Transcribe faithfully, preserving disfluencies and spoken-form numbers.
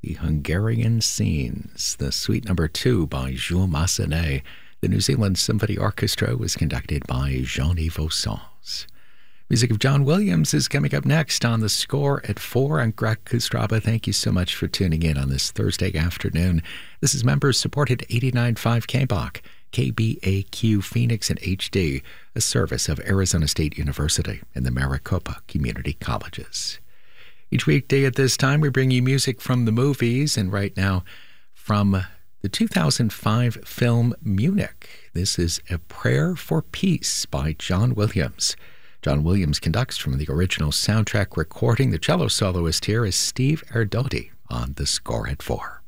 the Hungarian Scenes, the Suite Number Two by Jules Massenet. The New Zealand Symphony Orchestra was conducted by Jean-Yves Ossens. Music of John Williams is coming up next on The Score at four. I'm Greg Kustraba. Thank you so much for tuning in on this Thursday afternoon. This is members-supported eighty-nine point five K B A Q, K B A Q Phoenix and H D, a service of Arizona State University and the Maricopa Community Colleges. Each weekday at this time, we bring you music from the movies, and right now from the two thousand five film Munich. This is A Prayer for Peace by John Williams. John Williams conducts from the original soundtrack recording. The cello soloist here is Steve Erdotti on The Score at Four.